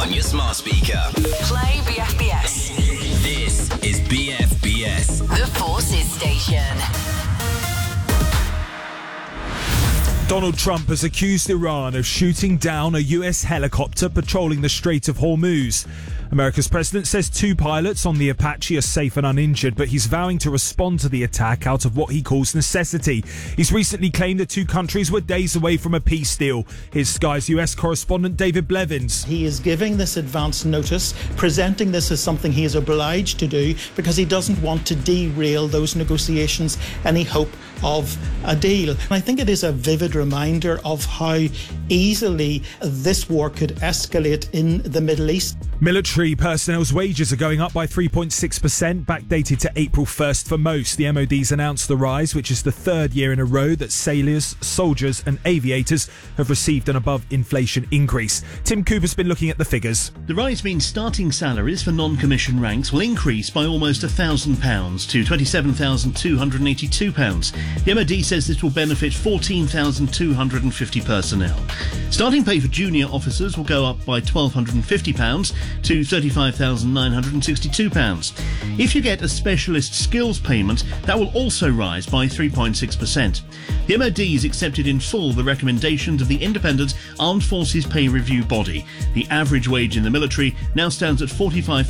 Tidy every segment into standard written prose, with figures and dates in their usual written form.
on your smart speaker. Play BFBS. This is BFBS. The Forces Station. Donald Trump has accused Iran of shooting down a US helicopter patrolling the Strait of Hormuz. America's president says 2 pilots on the Apache are safe and uninjured, but he's vowing to respond to the attack out of what he calls necessity. He's recently claimed the 2 countries were days away from a peace deal. Here's Sky's US correspondent David Blevins. He is giving this advance notice, presenting this as something he is obliged to do because he doesn't want to derail those negotiations, any hope of a deal. And I think it is a vivid reminder of how easily this war could escalate in the Middle East. Military personnel's wages are going up by 3.6%, backdated to April 1st for most. The MOD's announced the rise, which is the 3rd year in a row that sailors, soldiers and aviators have received an above-inflation increase. Tim Cooper's been looking at the figures. The rise means starting salaries for non-commissioned ranks will increase by almost £1,000 to £27,282. The MOD says this will benefit 14,250 personnel. Starting pay for junior officers will go up by £1,250 to £35,962. If you get a specialist skills payment, that will also rise by 3.6%. The MOD has accepted in full the recommendations of the independent Armed Forces Pay Review body. The average wage in the military now stands at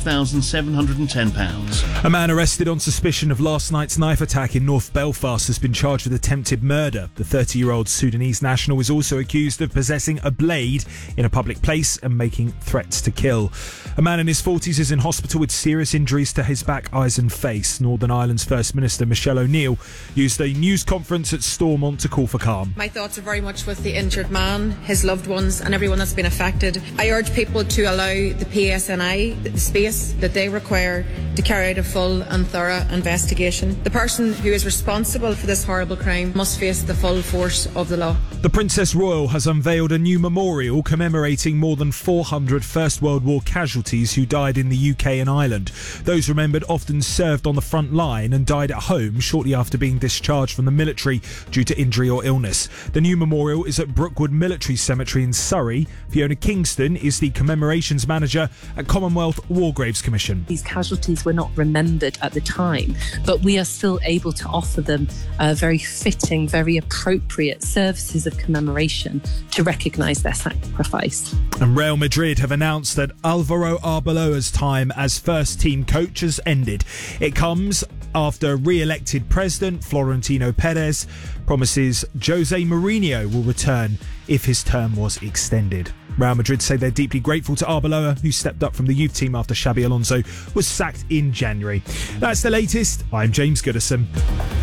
£45,710. A man arrested on suspicion of last night's knife attack in North Belfast has been charged with attempted murder. The 30-year-old Sudanese national is also accused of possessing a blade in a public place and making threats to kill. A man in his 40s is in hospital with serious injuries to his back, eyes and face. Northern Ireland's First Minister Michelle O'Neill used a news conference at Stormont to call for calm. My thoughts are very much with the injured man, his loved ones and everyone that's been affected. I urge people to allow the PSNI the space that they require to carry out a full and thorough investigation. The person who is responsible for this horrible crime must face the full force of the law. The Princess Royal has unveiled a new memorial commemorating more than 400 First World War casualties who died in the UK and Ireland. Those remembered often served on the front line and died at home shortly after being discharged from the military due to injury or illness. The new memorial is at Brookwood Military Cemetery in Surrey. Fiona Kingston is the commemorations manager at Commonwealth War Graves Commission. These casualties were not remembered at the time, but we are still able to offer them very fitting, very appropriate services of commemoration to recognise their sacrifice. And Real Madrid have announced that Alvaro Arbeloa's time as first-team coach has ended. It comes after re-elected president Florentino Perez promises Jose Mourinho will return if his term was extended. Real Madrid say they're deeply grateful to Arbeloa, who stepped up from the youth team after Xabi Alonso was sacked in January. That's the latest. I'm James Goodison.